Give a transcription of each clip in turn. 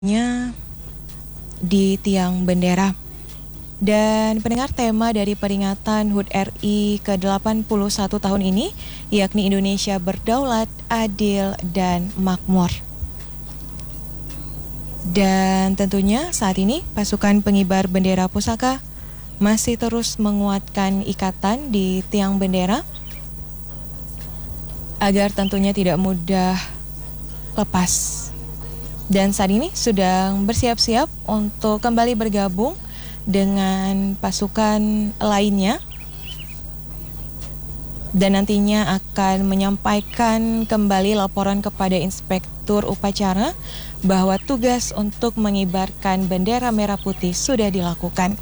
di tiang bendera. Dan pendengar, tema dari peringatan HUT RI ke-81 tahun ini yakni Indonesia Berdaulat, Adil, dan Makmur. Dan tentunya saat ini pasukan pengibar bendera pusaka masih terus menguatkan ikatan di tiang bendera agar tentunya tidak mudah lepas. Dan saat ini sedang bersiap-siap untuk kembali bergabung dengan pasukan lainnya dan nantinya akan menyampaikan kembali laporan kepada Inspektur Upacara bahwa tugas untuk mengibarkan bendera merah putih sudah dilakukan.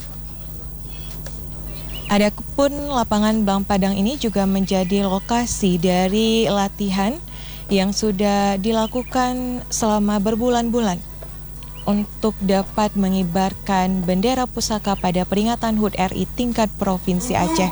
Adapun lapangan Blang Padang ini juga menjadi lokasi dari latihan yang sudah dilakukan selama berbulan-bulan untuk dapat mengibarkan bendera pusaka pada peringatan HUT RI tingkat Provinsi Aceh.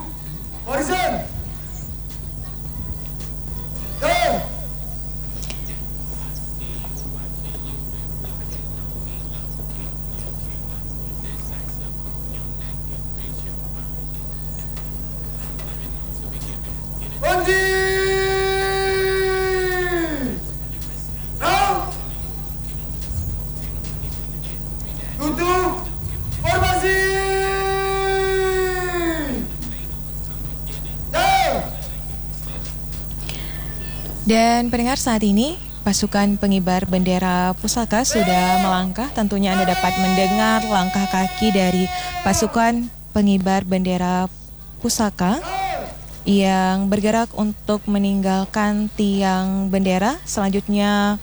Dan pendengar, saat ini pasukan pengibar bendera pusaka sudah melangkah. Tentunya Anda dapat mendengar langkah kaki dari pasukan pengibar bendera pusaka yang bergerak untuk meninggalkan tiang bendera. Selanjutnya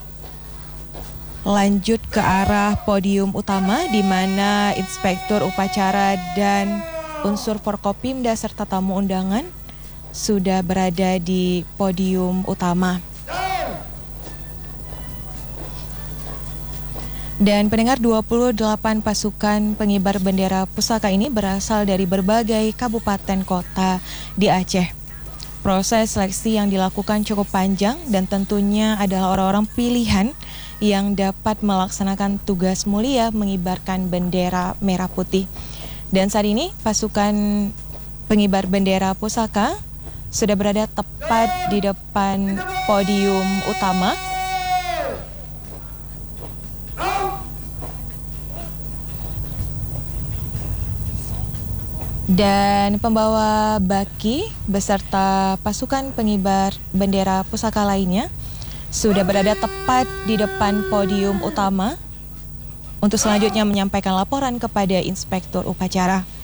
lanjut ke arah podium utama di mana Inspektur Upacara dan unsur Forkopimda serta tamu undangan sudah berada di podium utama. Dan pendengar, 28 pasukan pengibar bendera pusaka ini berasal dari berbagai kabupaten kota di Aceh. Proses seleksi yang dilakukan cukup panjang dan tentunya adalah orang-orang pilihan yang dapat melaksanakan tugas mulia mengibarkan bendera merah putih. Dan saat ini pasukan pengibar bendera pusaka sudah berada tepat di depan podium utama. Dan pembawa baki beserta pasukan pengibar bendera pusaka lainnya sudah berada tepat di depan podium utama untuk selanjutnya menyampaikan laporan kepada Inspektur Upacara.